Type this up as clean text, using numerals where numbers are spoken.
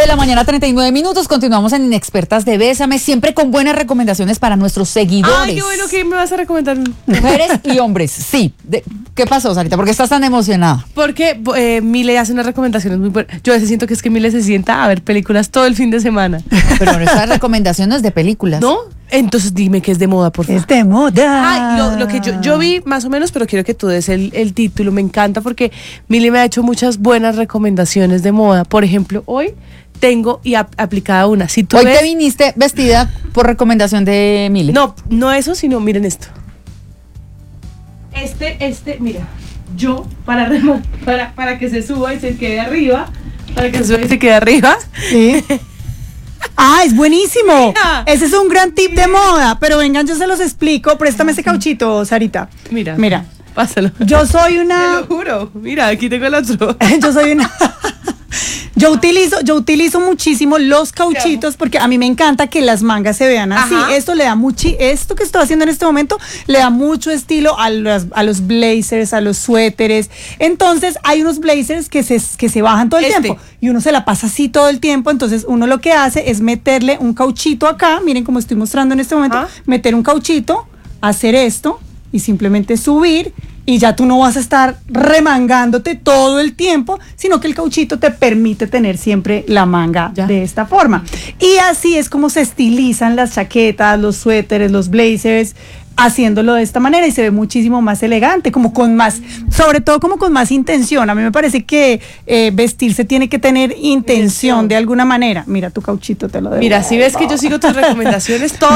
de la mañana, 39 minutos. Continuamos en Inexpertas de Bésame, siempre con buenas recomendaciones para nuestros seguidores. Ay, qué bueno, ¿qué me vas a recomendar? Mujeres y hombres, sí. ¿Qué pasó, Sarita? ¿Por qué estás tan emocionada? Porque Mile hace unas recomendaciones muy buenas. Yo a veces siento que es que Mile se sienta a ver películas todo el fin de semana. Pero nuestra recomendación no es de películas. ¿No? Entonces dime que es de moda, por favor. Es de moda. Ay, lo que yo vi más o menos, pero quiero que tú des el título. Me encanta porque Mile me ha hecho muchas buenas recomendaciones de moda. Por ejemplo, hoy tengo aplicada una. Si tú Hoy ves, te viniste vestida por recomendación de Mile. no eso, sino miren esto. Mira, yo para que se suba y se quede arriba, Sí. Ah, es buenísimo. Mira. Ese es un gran tip de moda. Pero vengan, yo se los explico. Préstame ese cauchito, Sarita. Mira. Pásalo. Yo soy Te una. lo juro. Mira, aquí tengo el otro. Yo soy una. Yo utilizo muchísimo los cauchitos porque a mí me encanta que las mangas se vean así. Ajá. Esto le da esto que estoy haciendo en este momento le da mucho estilo a los blazers, a los suéteres. Entonces hay unos blazers que se bajan todo el tiempo y uno se la pasa así todo el tiempo. Entonces uno lo que hace es meterle un cauchito acá, miren como estoy mostrando en este momento, meter un cauchito, hacer esto y simplemente subir. Y ya tú no vas a estar remangándote todo el tiempo, sino que el cauchito te permite tener siempre la manga de esta forma. Y así es como se estilizan las chaquetas, los suéteres, los blazers, haciéndolo de esta manera y se ve muchísimo más elegante, como con más, sobre todo como con más intención. A mí me parece que vestirse tiene que tener intención de alguna manera. Mira, tu cauchito te lo debo. Mira, si ves que yo sigo tus recomendaciones, todo